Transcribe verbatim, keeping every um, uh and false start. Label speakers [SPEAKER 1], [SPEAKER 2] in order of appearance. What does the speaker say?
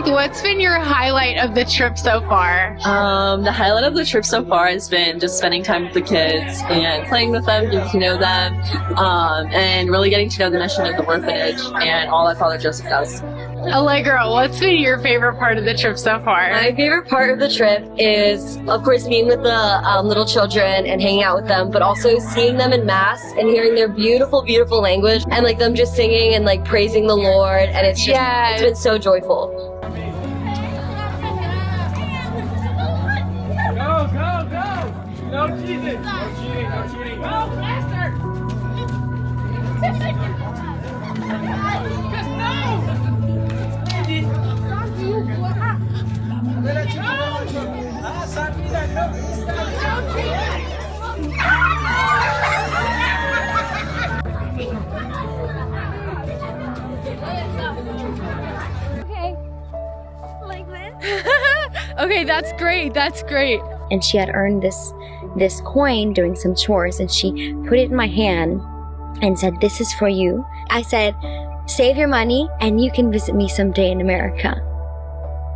[SPEAKER 1] Faith, what's been your highlight of the trip so far?
[SPEAKER 2] Um, the highlight of the trip so far has been just spending time with the kids and playing with them, getting to know them, um, and really getting to know the mission of the orphanage and all that Father Joseph does.
[SPEAKER 1] Allegra, what's been your favorite part of the trip so far?
[SPEAKER 3] My favorite part of the trip is, of course, being with the um, little children and hanging out with them, but also seeing them in Mass and hearing their beautiful, beautiful language and like them just singing and like praising the Lord, and it's just,
[SPEAKER 1] Yes.
[SPEAKER 3] it's been so joyful.
[SPEAKER 4] Go, go, go! No cheating! No cheating, no cheating! Go, faster!
[SPEAKER 5] Okay, like this.
[SPEAKER 1] Okay, that's great. That's great.
[SPEAKER 5] And she had earned this this coin doing some chores, and she put it in my hand and said, "This is for you." I said, "Save your money and you can visit me someday in America."